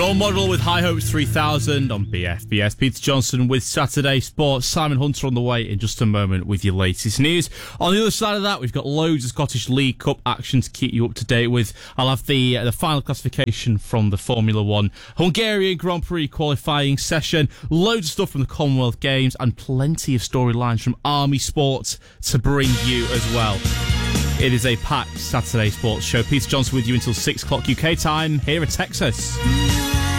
Your model with High Hopes 3000 on BFBS. Peter Johnson with Saturday Sports. Simon Hunter on the way in just a moment with your latest news. On the other side of that, we've got loads of Scottish League Cup action to keep you up to date with. I'll have the final classification from the Formula 1 Hungarian Grand Prix qualifying session. Loads of stuff from the Commonwealth Games and plenty of storylines from Army Sports to bring you as well. It is a packed Saturday Sports show. Peter Johnson with you until 6 o'clock UK time here at Texas.